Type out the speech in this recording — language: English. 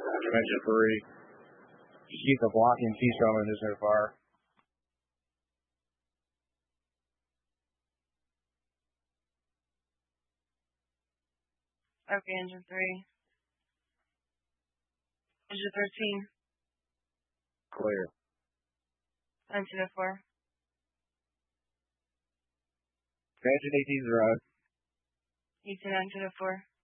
Engine 3. Just keep the blocking piece going so far. Okay, engine 3. Engine 13. Clear. 1904. Engine 18's right. 1904.